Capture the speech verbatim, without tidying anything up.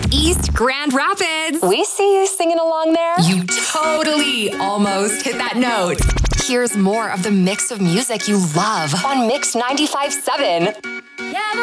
East Grand Rapids. We see you singing along there. You totally almost hit that note. Here's more of the mix of music you love on Mix ninety-five point seven. Yeah,